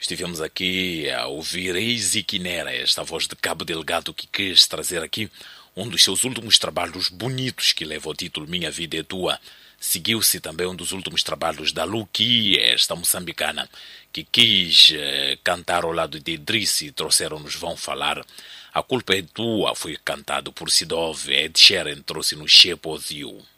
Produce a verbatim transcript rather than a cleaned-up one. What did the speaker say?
Estivemos aqui a ouvir Easy Quinera, esta voz de Cabo Delgado, que quis trazer aqui um dos seus últimos trabalhos bonitos, que leva o título Minha Vida é Tua. Seguiu-se também um dos últimos trabalhos da Luki, esta moçambicana, que quis eh, cantar ao lado de Idrissi, trouxeram-nos Vão Falar. A Culpa é Tua foi cantado por Sidov, Ed Sheeran trouxe no Shape of You.